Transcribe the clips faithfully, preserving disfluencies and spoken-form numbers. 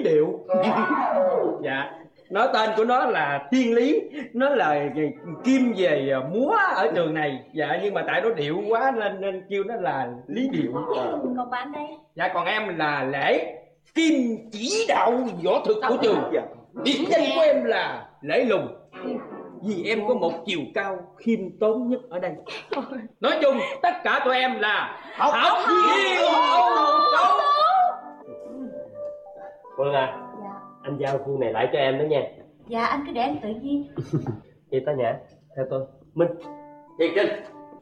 điệu. Dạ, nó tên của nó là Thiên Lý, nó là kim về múa ở trường này. Dạ, nhưng mà tại nó điệu quá nên nên kêu nó là Lý Điệu. Còn bạn đây? Dạ, còn em là Lễ, kim chỉ đạo võ thuật của trường. Điểm danh của em là Lễ Lùng, vì em có một chiều cao khiêm tốn nhất ở đây. Nói chung tất cả tụi em là học viên ưu tú. Vâng à. Dạ. Anh giao khu này lại cho em đó nha. Dạ, anh cứ để em tự nhiên. Chị Tá Nhã, theo tôi. Minh. Chị Trinh.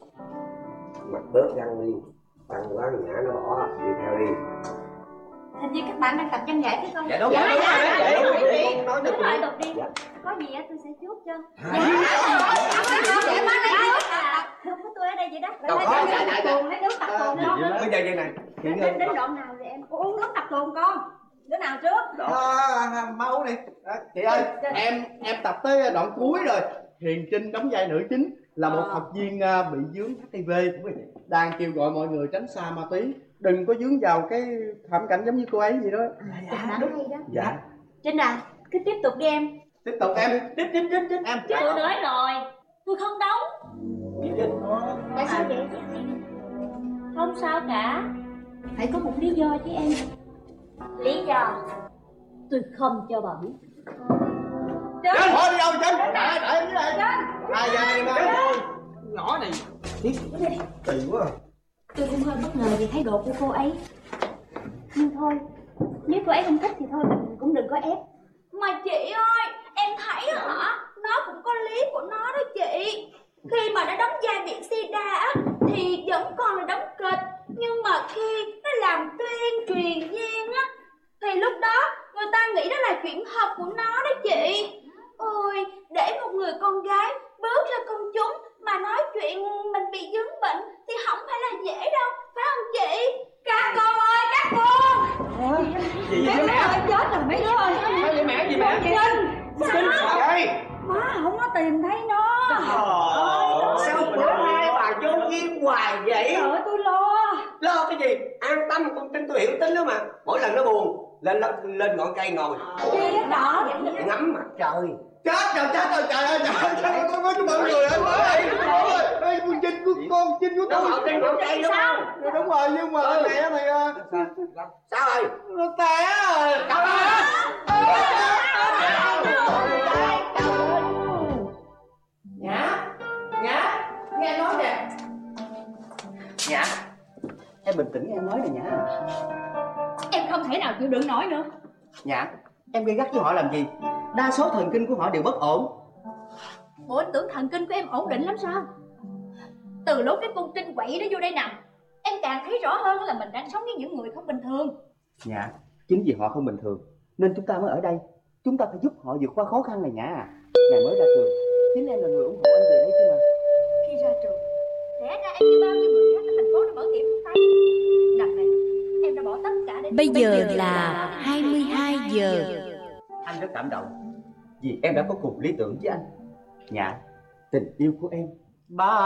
Mặt bớt găng đi, tăng quá Nhã nó bỏ, đi theo đi. Hình như các bạn đang tập văn nghệ phải không? Dạ đúng rồi, đúng rồi, dạ, đúng rồi, đi. nói Đúng rồi, đọc đi. Có gì á tôi sẽ chốt cho. Dạ. Dạ, má đây trước à. Không có tôi ở đây vậy đó. Đâu có, dạ, dạ, dạ. Mấy đứa tập tuồng đó. Bây giờ vậy này. Đến đến đoạn nào rồi em? Uống nước tập tuồng con. Đứa nào trước? À, mau đi. À, chị ơi, em em tập tới đoạn cuối rồi. Hiền Trinh đóng vai nữ chính là một học viên uh, bị dướng hát i vê, đang kêu gọi mọi người tránh xa ma túy, đừng có dướng vào cái thảm cảnh giống như cô ấy vậy đó. Dạ, đúng hay đó. Dạ. Trinh à, cứ tiếp tục đi em. Tiếp tục em. Trinh Trinh Trinh Trinh. Em. Tôi nói rồi, tôi không đóng. Tại sao vậy? Không sao cả, phải có một lý do chứ em. Lý do tôi không cho bà biết. Trinh, thôi đi đâu Trinh? Đợi, đợi em dưới đây. Ai ra em ơi. Nhỏ này Kỳ quá. Tôi cũng hơi bất ngờ về thái độ của cô ấy. Nhưng thôi, nếu cô ấy không thích thì thôi mình cũng đừng có ép. Mà chị ơi, em thấy hả, nó cũng có lý của nó đó chị. Khi mà nó đóng vai bị sida á thì vẫn còn là đóng kịch, nhưng mà khi nó làm tuyên truyền viên á thì lúc đó người ta nghĩ đó là chuyện thật của nó đó chị. Ôi, để một người con gái bước ra công chúng mà nói chuyện mình bị dướng bệnh thì không phải là dễ đâu, phải không chị? Các cô ơi, các cô! gì vậy Mấy đứa mẹ? ơi, chết rồi mấy đứa ơi! Sao vậy mẹ? Gì mẹ? Trinh! Sao? Vậy? Má không có tìm thấy nó. Sao bữa nay bà vô duyên hoài vậy? Trời ơi, tôi lo. Lo cái gì? An tâm, con Trinh tôi hiểu tính đó mà. Mỗi lần nó buồn lên lên ngọn cây ngồi Chi đó? ngắm mặt trời. Chết rồi, chết rồi, trời ơi, trời ơi, trời ơi, con nói cho mọi người ơi, ơi, ơi, ơi, con Trinh của con, Trinh của Nó tôi. ngồi trên ngọn cây đúng không? Dạ, đúng rồi, nhưng mà mẹ thì Sao rồi? nó té rồi. Nhã, Nhã, nghe anh nói nè. Nhã, em bình tĩnh nghe em nói nè Nhã. Em không thể nào chịu đựng nổi nữa. Nhã, em gây gắt với họ làm gì? Đa số thần kinh của họ đều bất ổn. Ủa, anh tưởng thần kinh của em ổn định lắm sao? Từ lúc cái con Trinh quậy nó vô đây nằm, em càng thấy rõ hơn là mình đang sống với những người không bình thường. Nhã, chính vì họ không bình thường nên chúng ta mới ở đây. Chúng ta phải giúp họ vượt qua khó khăn này Nhã à. Ngày mới ra trường, chính em là người ủng hộ anh về đây chứ mà. Khi ra trường, lẽ ra em như bao nhiêu người khác ở thành phố đã mở tiệm thuốc tây. Đợt này, em đã bỏ tất cả để... Bây giờ là hai mươi hai giờ. Anh rất cảm động vì em đã có cùng lý tưởng với anh. Nhã, tình yêu của em ba